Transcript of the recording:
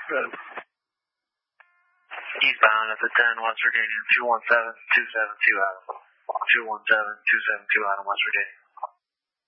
Good. Eastbound at the 10 West Virginia, 217-272 Adam. 217-272 Adam, West Virginia.